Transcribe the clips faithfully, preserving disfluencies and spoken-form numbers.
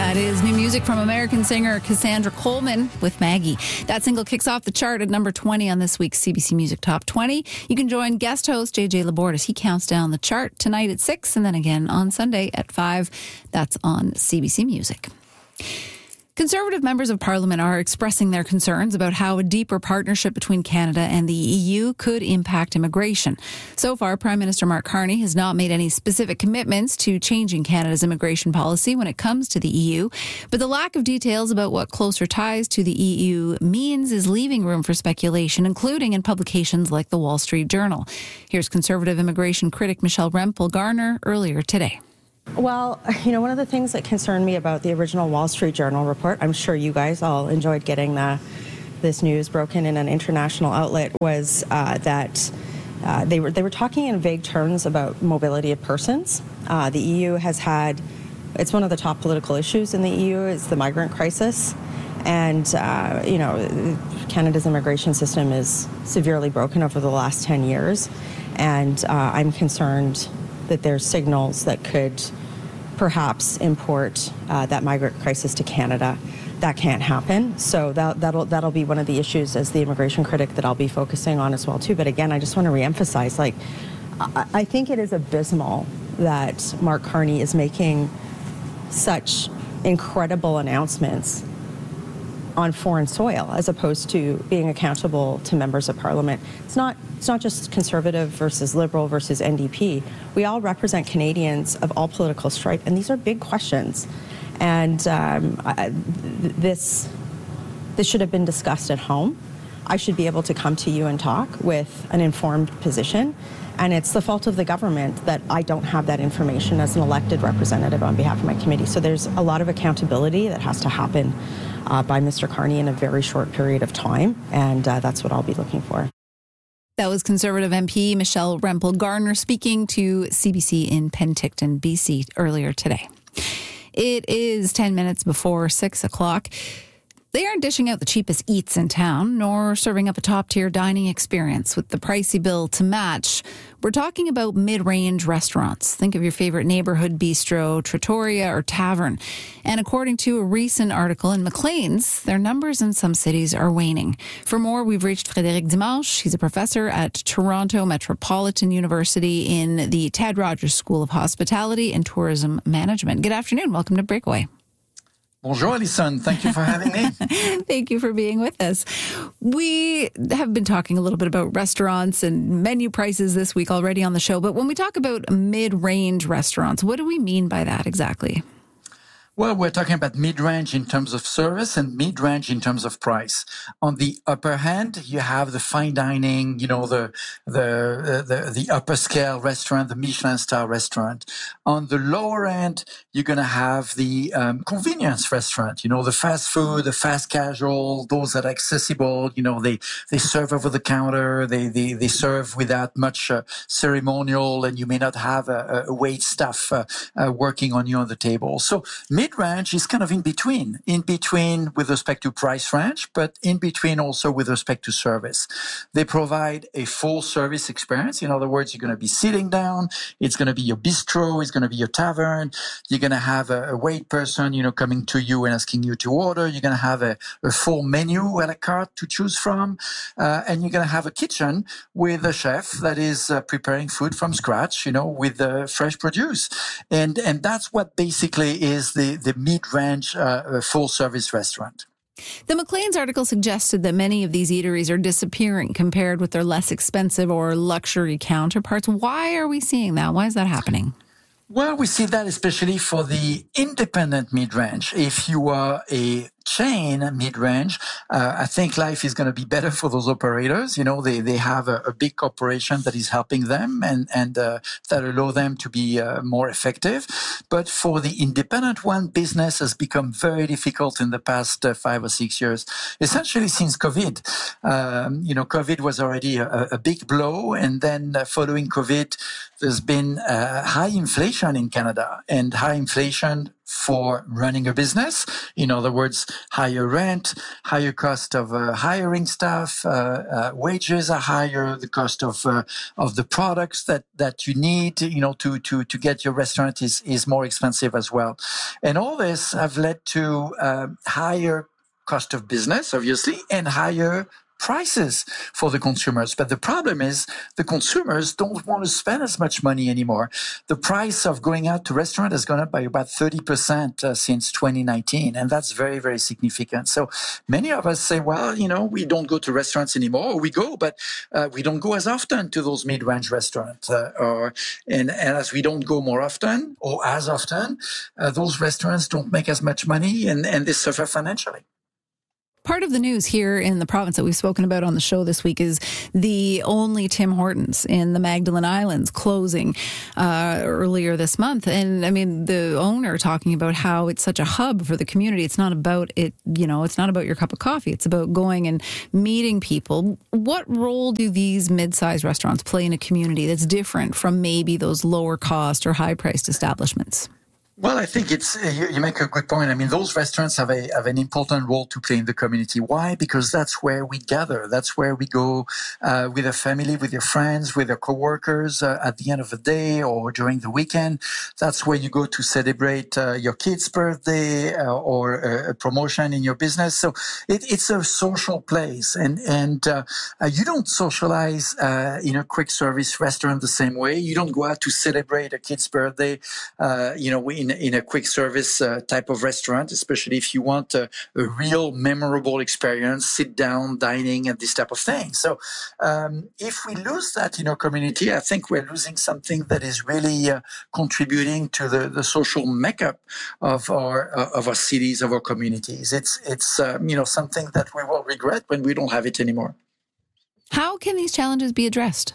That is new music from American singer Cassandra Coleman with Maggie. That single kicks off the chart at number twenty on this week's C B C Music Top twenty. You can join guest host J J Laborde as he counts down the chart tonight at six and then again on Sunday at five. That's on C B C Music. Conservative members of Parliament are expressing their concerns about how a deeper partnership between Canada and the E U could impact immigration. So far, Prime Minister Mark Carney has not made any specific commitments to changing Canada's immigration policy when it comes to the E U, but the lack of details about what closer ties to the E U means is leaving room for speculation, including in publications like the Wall Street Journal. Here's Conservative immigration critic Michelle Rempel-Garner earlier today. Well, you know, one of the things that concerned me about the original Wall Street Journal report, I'm sure you guys all enjoyed getting the, this news broken in an international outlet, was uh, that uh, they were they were talking in vague terms about mobility of persons. Uh, the E U has had, it's one of the top political issues in the E U, is the migrant crisis. And, uh, you know, Canada's immigration system is severely broken over the last ten years. And uh, I'm concerned that there's signals that could perhaps import uh, that migrant crisis to Canada. That can't happen. So that, that'll that'll be one of the issues as the immigration critic that I'll be focusing on as well too. But again, I just want to reemphasize, like, I, I think it is abysmal that Mark Carney is making such incredible announcements on foreign soil as opposed to being accountable to members of Parliament. It's not it's not just Conservative versus Liberal versus N D P. We all represent Canadians of all political stripe, and these are big questions. And um, I, this this should have been discussed at home. I should be able to come to you and talk with an informed position. And it's the fault of the government that I don't have that information as an elected representative on behalf of my committee. So there's a lot of accountability that has to happen uh, by Mister Carney in a very short period of time. And uh, that's what I'll be looking for. That was Conservative M P Michelle Rempel-Garner speaking to C B C in Penticton, B C earlier today. It is ten minutes before six o'clock. They aren't dishing out the cheapest eats in town, nor serving up a top-tier dining experience with the pricey bill to match. We're talking about mid-range restaurants. Think of your favorite neighborhood bistro, trattoria, or tavern. And according to a recent article in Maclean's, their numbers in some cities are waning. For more, we've reached Frédéric Dimanche. He's a professor at Toronto Metropolitan University in the Ted Rogers School of Hospitality and Tourism Management. Good afternoon. Welcome to Breakaway. Bonjour, Alison. Thank you for having me. Thank you for being with us. We have been talking a little bit about restaurants and menu prices this week already on the show, but when we talk about mid-range restaurants, what do we mean by that exactly? Well, we're talking about mid-range in terms of service and mid-range in terms of price. On the upper hand, you have the fine dining, you know, the the the, the upper scale restaurant, the Michelin star restaurant. On the lower end, you're going to have the um, convenience restaurant, you know, the fast food, the fast casual, those that are accessible, you know, they, they serve over the counter, they, they, they serve without much uh, ceremonial, and you may not have a, a wait staff uh, uh, working on you on the table. So mid Mid-range is kind of in between, in between with respect to price range, but in between also with respect to service. They provide a full service experience. In other words, you're going to be sitting down. It's going to be your bistro. It's going to be your tavern. You're going to have a, a wait person, you know, coming to you and asking you to order. You're going to have a, a full menu a la carte to choose from. Uh, and you're going to have a kitchen with a chef that is uh, preparing food from scratch, you know, with uh, fresh produce. And, and that's what basically is the the mid-range uh, full-service restaurant. The Maclean's article suggested that many of these eateries are disappearing compared with their less expensive or luxury counterparts. Why are we seeing that? Why is that happening? Well, we see that especially for the independent mid-range. If you are a chain mid-range, uh, I think life is going to be better for those operators. You know, they, they have a, a big corporation that is helping them and, and uh, that allow them to be uh, more effective. But for the independent one, business has become very difficult in the past uh, five or six years, essentially since COVID. Um, you know, COVID was already a, a big blow. And then uh, following COVID, there's been uh, high inflation in Canada, and high inflation for running a business. In other words, higher rent, higher cost of uh, hiring staff, uh, uh, wages are higher, the cost of uh, of the products that, that you need, you know, to, to, to get your restaurant is, is more expensive as well. And all this have led to uh, higher cost of business, obviously, and higher prices for the consumers. But the problem is the consumers don't want to spend as much money anymore. The price of going out to restaurant has gone up by about thirty percent uh, since twenty nineteen. And that's very, very significant. So many of us say, well, you know, we don't go to restaurants anymore, or we go, but uh, we don't go as often to those mid-range restaurants. Uh, or, and, and as we don't go more often or as often, uh, those restaurants don't make as much money and, and they suffer financially. Part of the news here in the province that we've spoken about on the show this week is the only Tim Hortons in the Magdalen Islands closing uh, earlier this month. And I mean, the owner talking about how it's such a hub for the community. It's not about it, you know, it's not about your cup of coffee. It's about going and meeting people. What role do these mid-sized restaurants play in a community that's different from maybe those lower cost or high priced establishments? Well, I think it's you, you make a good point. I mean, those restaurants have a have an important role to play in the community. Why? Because that's where we gather. That's where we go uh, with a family, with your friends, with your coworkers uh, at the end of the day or during the weekend. That's where you go to celebrate uh, your kid's birthday uh, or a, a promotion in your business. So it, it's a social place, and and uh, uh, you don't socialize uh, in a quick service restaurant the same way. You don't go out to celebrate a kid's birthday, uh, you know, in in a quick service uh, type of restaurant, especially if you want a, a real memorable experience, sit down, dining, and this type of thing. So um, if we lose that in our community, I think we're losing something that is really uh, contributing to the, the social makeup of our uh, of our cities, of our communities. It's it's um, you know something that we will regret when we don't have it anymore. How can these challenges be addressed?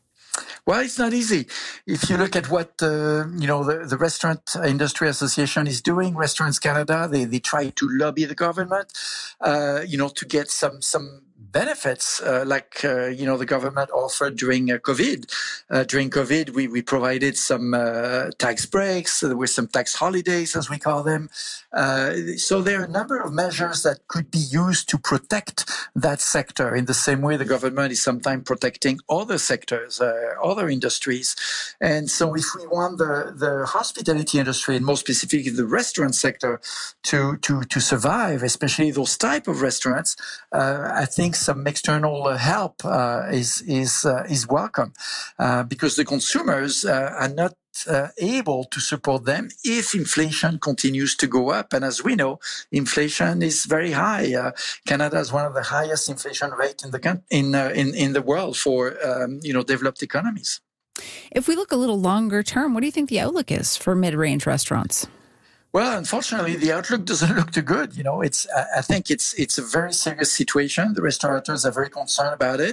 Well, it's not easy. If you look at what uh, you know the, the Restaurant Industry Association is doing, Restaurants Canada, they they try to lobby the government, uh, you know, to get some some benefits uh, like uh, you know the government offered during uh, COVID. Uh, during COVID, we we provided some uh, tax breaks. There were some tax holidays, as we call them. Uh, so there are a number of measures that could be used to protect that sector in the same way the government is sometimes protecting other sectors, uh, other industries. And so if we want the, the hospitality industry, and more specifically the restaurant sector, to, to, to survive, especially those type of restaurants, uh, I think some external help uh, is, is, uh, is welcome uh, because the consumers uh, are not Uh, able to support them if inflation continues to go up. And as we know, inflation is very high. Uh, Canada has one of the highest inflation rate in the in uh, in in the world for um, you know developed economies. If we look a little longer term, what do you think the outlook is for mid-range restaurants? Well, unfortunately, the outlook doesn't look too good. You know, it's. I think it's it's a very serious situation. The restaurateurs are very concerned about it,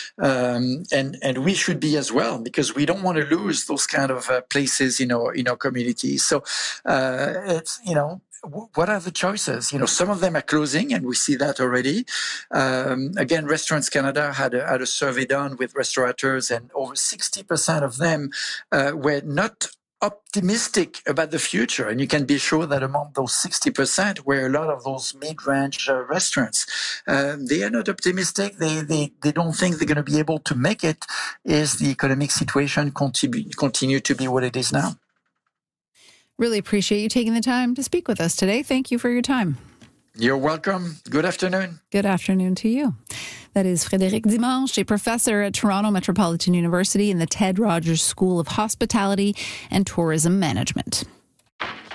um, and and we should be as well because we don't want to lose those kind of uh, places in our in our communities. So uh, it's you know. What are the choices? You know, some of them are closing, and we see that already. Um, again, Restaurants Canada had a, had a survey done with restaurateurs, and over sixty percent of them uh, were not optimistic about the future. And you can be sure that among those sixty percent were a lot of those mid-range uh, restaurants. Uh, they are not optimistic. They, they, they don't think they're going to be able to make it as the economic situation continue, continue to be what it is now. Really appreciate you taking the time to speak with us today. Thank you for your time. You're welcome. Good afternoon. Good afternoon to you. That is Frédéric Dimanche, a professor at Toronto Metropolitan University in the Ted Rogers School of Hospitality and Tourism Management.